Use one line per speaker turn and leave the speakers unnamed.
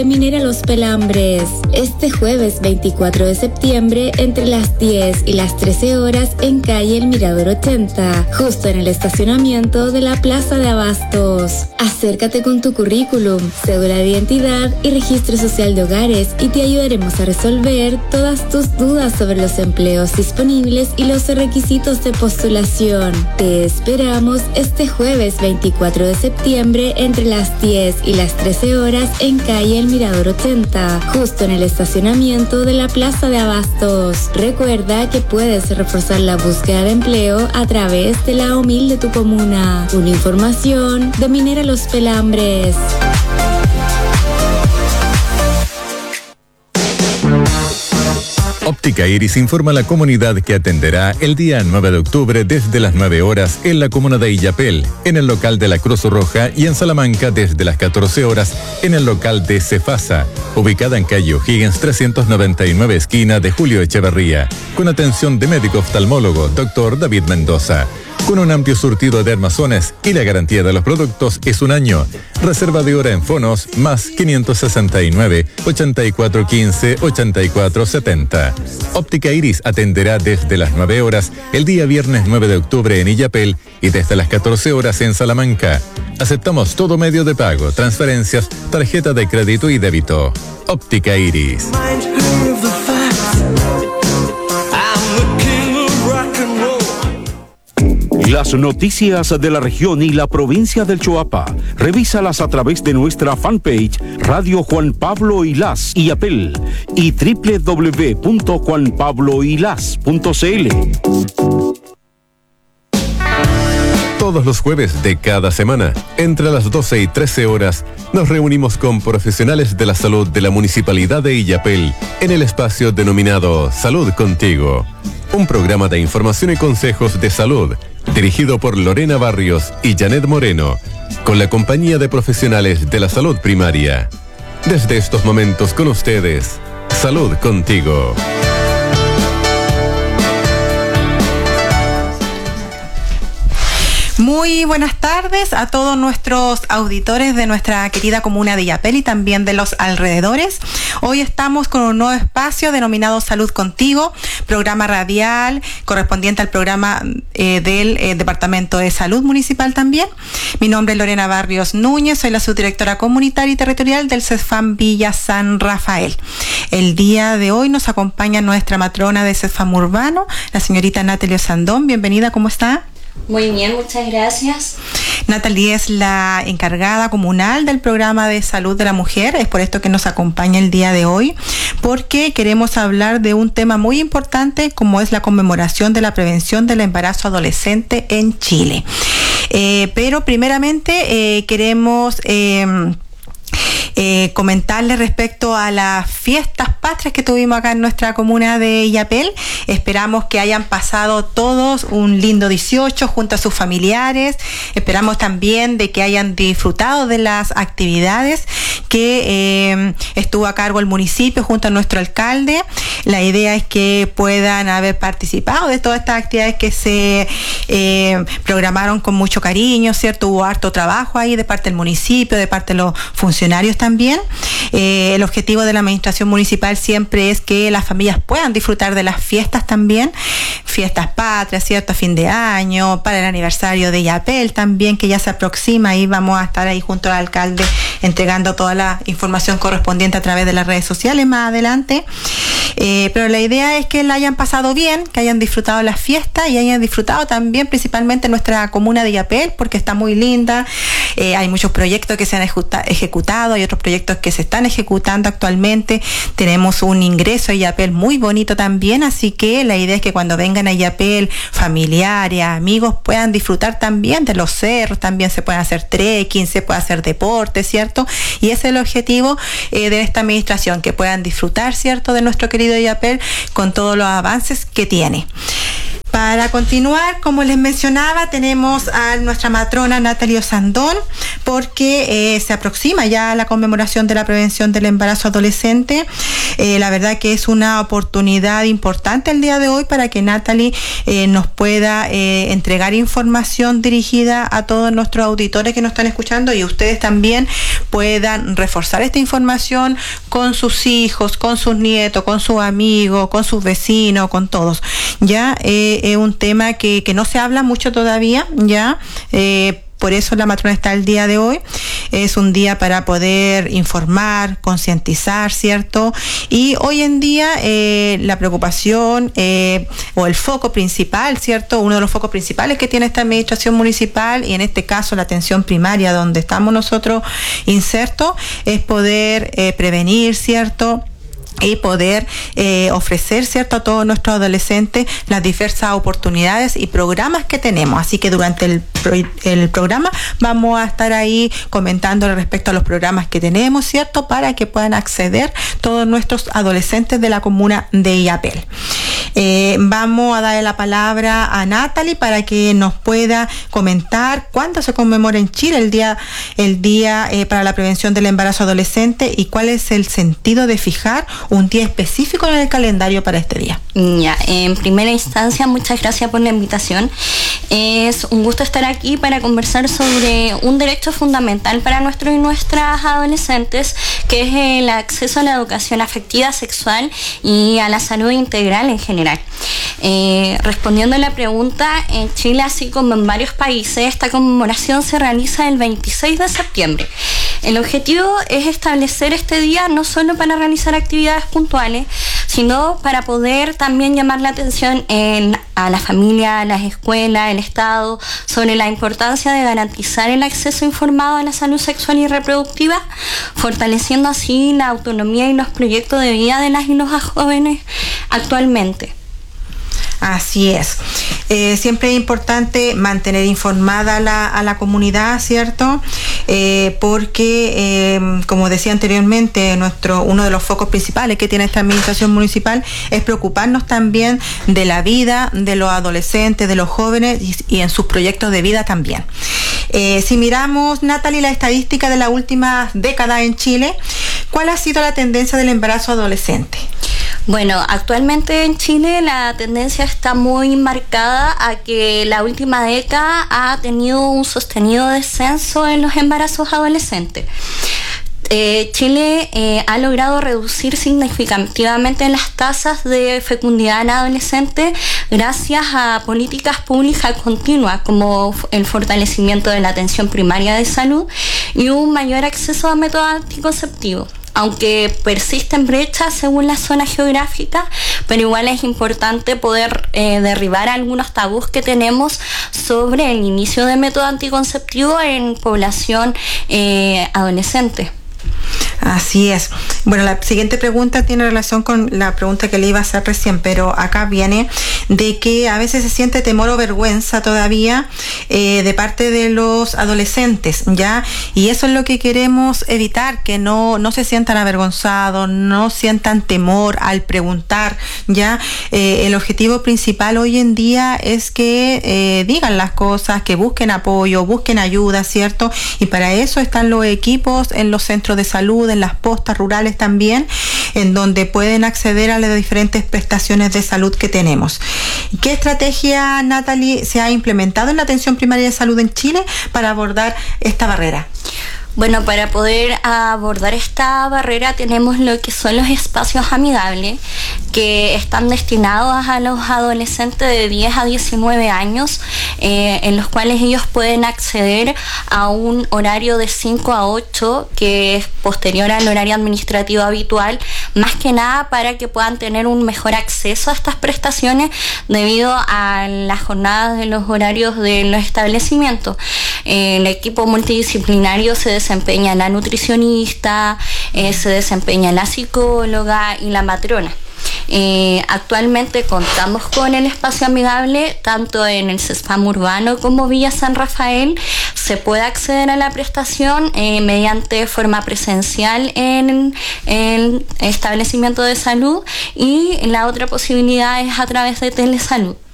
Minera Los Pelambres, este jueves 24 de septiembre entre las 10 y las 13 horas en calle El Mirador 80, justo en el estacionamiento de la Plaza de Abastos. Acércate con tu currículum, cédula de identidad y registro social de hogares y te ayudaremos a resolver todas tus dudas sobre los empleos disponibles y los requisitos de postulación. Te esperamos este jueves 24 de septiembre entre las 10 y las 13 horas en calle El Mirador 80, justo en el estacionamiento de la Plaza de Abastos. Recuerda que puedes reforzar la búsqueda de empleo a través de la OMIL de tu comuna. Una información de Minera Los Pelambres.
Óptica Iris informa a la comunidad que atenderá el día 9 de octubre desde las 9 horas en la comuna de Illapel, en el local de la Cruz Roja, y en Salamanca desde las 14 horas en el local de Cefasa, ubicada en calle O'Higgins 399, esquina de Julio Echeverría, con atención de médico oftalmólogo, Dr. David Mendoza. Con un amplio surtido de armazones y la garantía de los productos es un año. Reserva de hora en fonos más 569 8415 8470. Óptica Iris atenderá desde las 9 horas el día viernes 9 de octubre en Illapel y desde las 14 horas en Salamanca. Aceptamos todo medio de pago, transferencias, tarjeta de crédito y débito. Óptica Iris.
Las noticias de la región y la provincia del Choapa, revísalas a través de nuestra fanpage Radio Juan Pablo Ilás Illapel y www.juanpabloilás.cl.
Todos los jueves de cada semana, entre las 12 y 13 horas, nos reunimos con profesionales de la salud de la Municipalidad de Illapel en el espacio denominado Salud Contigo. Un programa de información y consejos de salud dirigido por Lorena Barrios y Janet Moreno, con la compañía de profesionales de la salud primaria. Desde estos momentos con ustedes, Salud Contigo.
Muy buenas tardes a todos nuestros auditores de nuestra querida comuna de Illapel y también de los alrededores. Hoy estamos con un nuevo espacio denominado Salud Contigo, programa radial correspondiente al programa del Departamento de Salud Municipal también. Mi nombre es Lorena Barrios Núñez, soy la subdirectora comunitaria y territorial del CESFAM Villa San Rafael. El día de hoy nos acompaña nuestra matrona de CESFAM Urbano, la señorita Natalie Sandón. Bienvenida, ¿cómo está?
Muy bien, muchas gracias.
Natalie es la encargada comunal del programa de salud de la mujer, es por esto que nos acompaña el día de hoy, porque queremos hablar de un tema muy importante como es la conmemoración de la prevención del embarazo adolescente en Chile. Pero primeramente queremos comentarles respecto a las fiestas patrias que tuvimos acá en nuestra comuna de Illapel. Esperamos que hayan pasado todos un lindo 18 junto a sus familiares. Esperamos también de que hayan disfrutado de las actividades que estuvo a cargo el municipio junto a nuestro alcalde. La idea es que puedan haber participado de todas estas actividades que se programaron con mucho cariño, ¿cierto? Hubo harto trabajo ahí de parte del municipio, de parte de los funcionarios también. El objetivo de la administración municipal siempre es que las familias puedan disfrutar de las fiestas también, fiestas patrias, ¿cierto? A fin de año, para el aniversario de Illapel también, que ya se aproxima, y vamos a estar ahí junto al alcalde entregando toda la información correspondiente a través de las redes sociales más adelante. Pero la idea es que la hayan pasado bien, que hayan disfrutado las fiestas y hayan disfrutado también principalmente nuestra comuna de Illapel, porque está muy linda. Hay muchos proyectos que se han ejecutado, hay otros proyectos que se están ejecutando actualmente. Tenemos un ingreso a Illapel muy bonito también, así que la idea es que cuando vengan a Illapel, familiares, amigos, puedan disfrutar también de los cerros, también se puede hacer trekking, se puede hacer deporte, ¿cierto? Y ese es el objetivo de esta administración, que puedan disfrutar, ¿cierto?, de nuestro querido Illapel con todos los avances que tiene. Para continuar, como les mencionaba, tenemos a nuestra matrona Natalie Osandón, porque se aproxima ya la conmemoración de la prevención del embarazo adolescente. La verdad que es una oportunidad importante el día de hoy para que Natalie nos pueda entregar información dirigida a todos nuestros auditores que nos están escuchando, y ustedes también puedan reforzar esta información con sus hijos, con sus nietos, con sus amigos, con sus vecinos, con todos. Ya es un tema que no se habla mucho todavía, ya. Por eso la matrona está el día de hoy. Es un día para poder informar, concientizar, ¿cierto? Y hoy en día la preocupación o el foco principal, ¿cierto? Uno de los focos principales que tiene esta administración municipal, y en este caso la atención primaria donde estamos nosotros insertos, es poder prevenir, ¿cierto? Y poder ofrecer, ¿cierto?, a todos nuestros adolescentes las diversas oportunidades y programas que tenemos. Así que durante el programa vamos a estar ahí comentando respecto a los programas que tenemos, ¿cierto?, para que puedan acceder todos nuestros adolescentes de la comuna de Illapel. Vamos a darle la palabra a Natalie para que nos pueda comentar cuándo se conmemora en Chile el día para la prevención del embarazo adolescente, y cuál es el sentido de fijar un día específico en el calendario para este día.
Ya, en primera instancia, muchas gracias por la invitación. Es un gusto estar aquí para conversar sobre un derecho fundamental para nuestros y nuestras adolescentes, que es el acceso a la educación afectiva, sexual y a la salud integral en general. Respondiendo a la pregunta, en Chile, así como en varios países, esta conmemoración se realiza el 26 de septiembre. El objetivo es establecer este día no solo para realizar actividades puntuales, sino para poder también llamar la atención a la familia, a las escuelas, el Estado, sobre la importancia de garantizar el acceso informado a la salud sexual y reproductiva, fortaleciendo así la autonomía y los proyectos de vida de las y los jóvenes actualmente.
Así es. Siempre es importante mantener informada a la comunidad, ¿cierto? Porque, como decía anteriormente, uno de los focos principales que tiene esta administración municipal es preocuparnos también de la vida de los adolescentes, de los jóvenes y en sus proyectos de vida también. Si miramos, Natalie, la estadística de la última década en Chile, ¿cuál ha sido la tendencia del embarazo adolescente?
Bueno, actualmente en Chile la tendencia está muy marcada a que la última década ha tenido un sostenido descenso en los embarazos adolescentes. Chile ha logrado reducir significativamente las tasas de fecundidad en adolescentes gracias a políticas públicas continuas, como el fortalecimiento de la atención primaria de salud y un mayor acceso a métodos anticonceptivos. Aunque persisten brechas según la zona geográfica, pero igual es importante poder derribar algunos tabús que tenemos sobre el inicio de método anticonceptivo en población adolescente.
Así es. Bueno, la siguiente pregunta tiene relación con la pregunta que le iba a hacer recién, pero acá viene de que a veces se siente temor o vergüenza todavía de parte de los adolescentes, ¿ya? Y eso es lo que queremos evitar, que no se sientan avergonzados, no sientan temor al preguntar, ¿ya? El objetivo principal hoy en día es que digan las cosas, que busquen apoyo, busquen ayuda, ¿cierto? Y para eso están los equipos en los centros de salud, en las postas rurales también, en donde pueden acceder a las diferentes prestaciones de salud que tenemos. ¿Qué estrategia, Natalie, se ha implementado en la atención primaria de salud en Chile para abordar esta barrera?
Bueno, para poder abordar esta barrera tenemos lo que son los espacios amigables, que están destinados a los adolescentes de 10 a 19 años, en los cuales ellos pueden acceder a un horario de 5 a 8, que es posterior al horario administrativo habitual, más que nada para que puedan tener un mejor acceso a estas prestaciones debido a las jornadas de los horarios de los establecimientos. El equipo multidisciplinario se desempeña la nutricionista, se desempeña la psicóloga y la matrona. Actualmente contamos con el espacio amigable tanto en el CESFAM urbano como Villa San Rafael. Se puede acceder a la prestación mediante forma presencial en el establecimiento de salud, y la otra posibilidad es a través de telesalud.